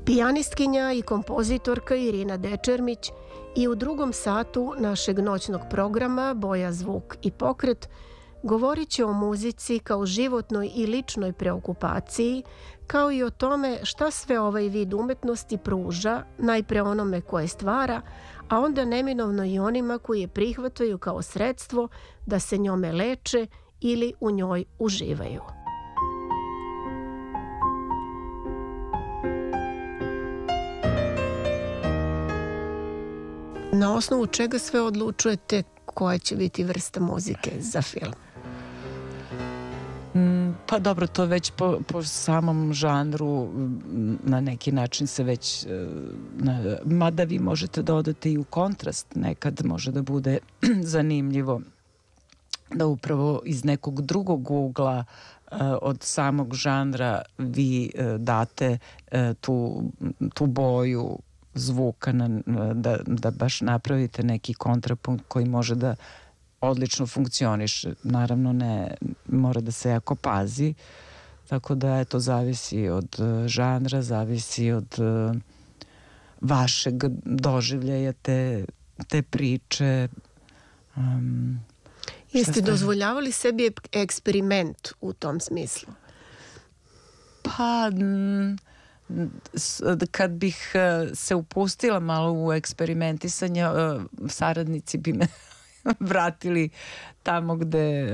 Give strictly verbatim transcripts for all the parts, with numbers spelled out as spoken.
Pijanistkinja i kompozitorka Irina Dečermić i u drugom satu našeg noćnog programa Boja, zvuk i pokret govorit će o muzici kao životnoj i ličnoj preokupaciji, kao i o tome šta sve ovaj vid umetnosti pruža, najpre onome koje stvara, a onda neminovno i onima koji je prihvataju kao sredstvo da se njome leče ili u njoj uživaju. Na osnovu čega sve odlučujete koja će biti vrsta muzike za film? Mm, pa dobro, to već po, po samom žanru na neki način se već na, mada vi možete dodati i u kontrast, nekad može da bude zanimljivo da upravo iz nekog drugog ugla uh, od samog žanra vi uh, date uh, tu, tu boju zvuka na, da, da baš napravite neki kontrapunkt koji može da odlično funkcioniše. Naravno ne mora da se jako pazi, tako da eto zavisi od uh, žanra, zavisi od uh, vašeg doživljaja te, te priče. Um, Jeste dozvoljavali sebi eksperiment u tom smislu? Pa m, kad bih se upustila malo u eksperimentisanje, saradnici bi me vratili tamo gde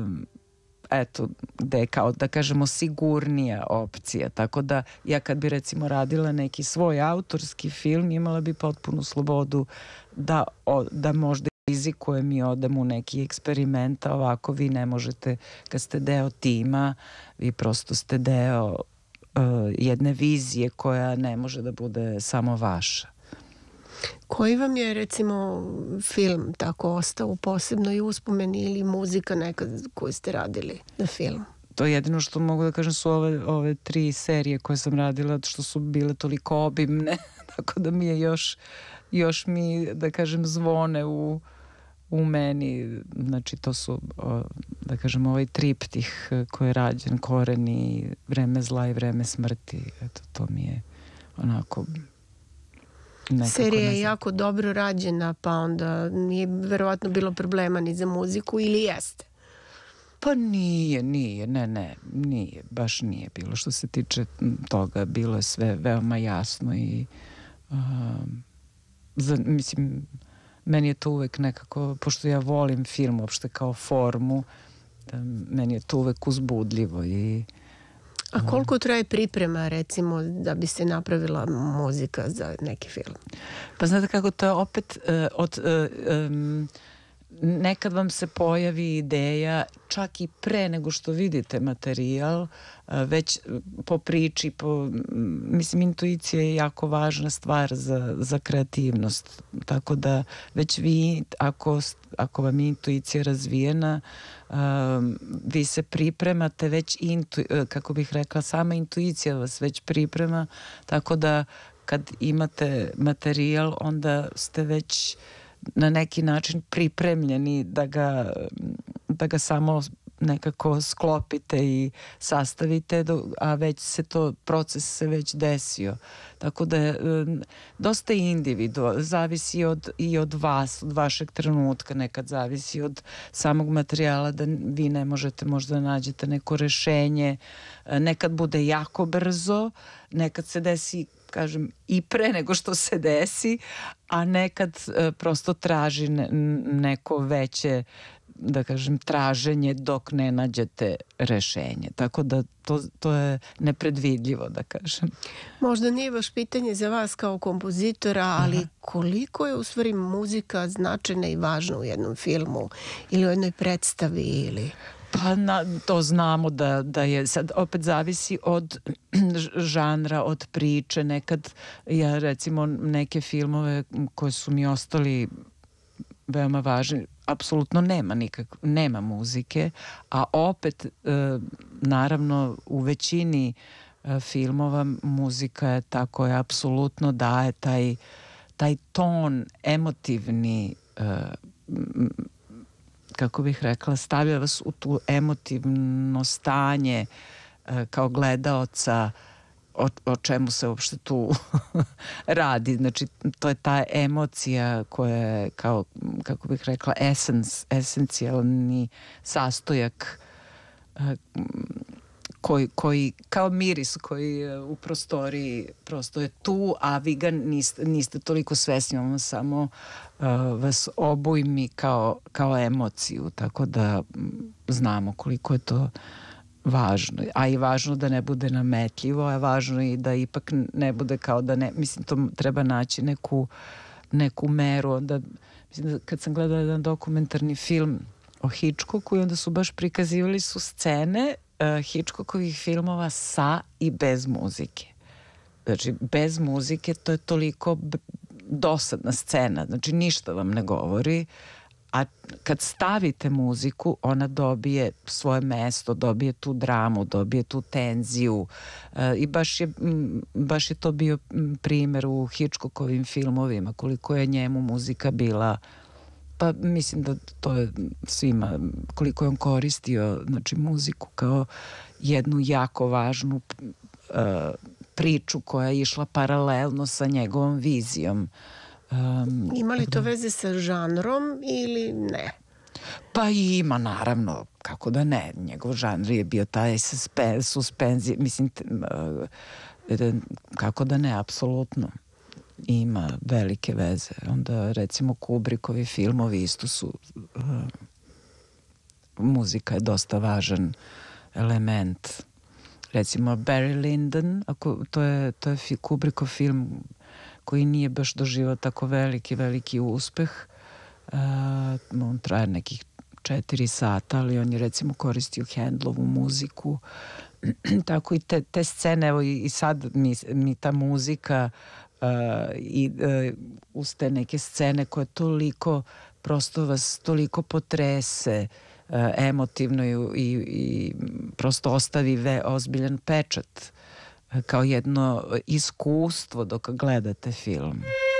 eto, gde je kao da kažemo sigurnija opcija, tako da ja kad bi recimo radila neki svoj autorski film imala bi potpunu slobodu da, da možda rizikujem i odem u neki eksperiment, a ovako vi ne možete, kad ste deo tima, vi prosto ste deo uh, jedne vizije koja ne može da bude samo vaša. Koji vam je recimo film tako ostao u posebnoj uspomeni ili muzika nekad koju ste radili na film? To je jedino što mogu da kažem su ove, ove tri serije koje sam radila, što su bile toliko obimne, tako da mi je još, još mi, da kažem, zvone u, u meni. Znači to su, da kažem, ovaj triptih koji je rađen, Koreni, Vreme zla i Vreme smrti. Eto, to mi je onako... Serija je jako dobro rađena, pa onda nije verovatno bilo problema ni za muziku, ili jeste? Pa nije, nije, ne, ne, nije, baš nije bilo. Što se tiče toga, bilo je sve veoma jasno i uh, za, mislim, meni je to uvek nekako, pošto ja volim film uopšte kao formu, da, meni je to uvek uzbudljivo i A koliko traje priprema, recimo, da bi se napravila muzika za neki film? Pa znate kako, to je opet uh, od... Uh, um, nekad vam se pojavi ideja čak i pre nego što vidite materijal, već po priči, po, mislim, intuicija je jako važna stvar za, za kreativnost, tako da već vi, ako, ako vam je intuicija razvijena, um, vi se pripremate već, intu, kako bih rekla, sama intuicija vas već priprema, tako da kad imate materijal, onda ste već na neki način pripremljeni da ga, da ga samo nekako sklopite i sastavite, a već se to, proces se već desio. Tako da je dosta individualno, zavisi od, i od vas, od vašeg trenutka, nekad zavisi od samog materijala da vi ne možete možda nađete neko rešenje, nekad bude jako brzo, nekad se desi, kažem, i pre nego što se desi, a nekad e, prosto traži ne, neko veće, da kažem, traženje dok ne nađete rešenje. Tako da to, to je nepredvidljivo, da kažem. Možda nije baš pitanje za vas kao kompozitora, ali Aha. koliko je u stvari muzika značajna i važna u jednom filmu ili u jednoj predstavi ili... Pa na, to znamo da, da je, sad opet zavisi od žanra, od priče. Nekad ja recimo neke filmove koje su mi ostali veoma važni, apsolutno nema nikak, nema muzike, a opet e, naravno u većini e, filmova muzika je ta koja apsolutno daje taj, taj ton emotivni, e, kako bih rekla, stavlja vas u tu emotivno stanje e, kao gledaoca, o, o čemu se uopšte tu radi. Znači, to je ta emocija koja je, kao, kako bih rekla, esens, esencijalni sastojak koji, koji, kao miris koji u prostoriji prosto je tu, a vi ga niste, niste toliko svesni, ono samo uh, vas obujmi kao, kao emociju, tako da znamo koliko je to važno, a i važno da ne bude nametljivo, a važno i da ipak ne bude kao da ne, mislim, to treba naći neku, neku meru. Onda, mislim da kad sam gledala jedan dokumentarni film o Hitchcocku i onda su baš prikazivali su scene uh, Hitchcockovih filmova sa i bez muzike. Znači, bez muzike to je toliko dosadna scena, znači ništa vam ne govori, a kad stavite muziku, ona dobije svoje mesto, dobije tu dramu, dobije tu tenziju e, i baš je, m, baš je to bio primer u Hitchcockovim filmovima, koliko je njemu muzika bila, pa mislim da to je svima, koliko je on koristio, znači, muziku kao jednu jako važnu e, priču koja je išla paralelno sa njegovom vizijom. Um, Ima li to veze sa žanrom ili ne? Pa ima, naravno, kako da ne. Njegov žanr je bio taj suspe, suspenzije, mislim, uh, kako da ne, apsolutno. Ima velike veze. Onda, recimo, Kubrickovi filmovi isto su, uh, muzika je dosta važan element. Recimo, Barry Lyndon, ako, to je, to je Kubrickov film koji nije baš doživao tako veliki, veliki uspeh. Uh, on traje nekih četiri sata, ali on je recimo koristio Handlovu muziku. Tako i te, te scene, evo i, i sad mi, mi ta muzika uh, i uh, uz te neke scene koje toliko, prosto vas toliko potrese uh, emotivno i, i, i prosto ostavi ve, ozbiljan pečat kao jedno iskustvo dok gledate film.